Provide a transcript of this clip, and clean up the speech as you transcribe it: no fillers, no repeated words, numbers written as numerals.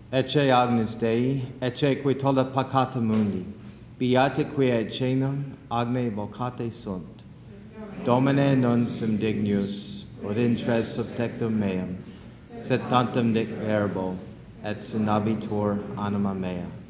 Ecce Agnus Dei, ecce qui tollet peccata mundi, beati qui et cenum agne vocate sunt. Domine non sum dignus, ut intres subtectum meum, sed tantum dic verbo, et sinabitur anima mea.